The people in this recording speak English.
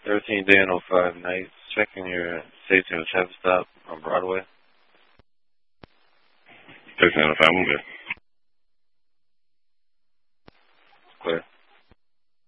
13 day and 05 night. Checking your safety on the traffic stop on Broadway. 13 and 05, I'm good.